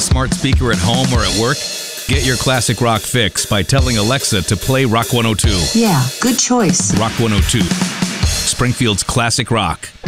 a smart speaker at home or at work? Get your classic rock fix by telling Alexa to play Rock 102. Yeah, good choice. Rock 102. Springfield's classic rock.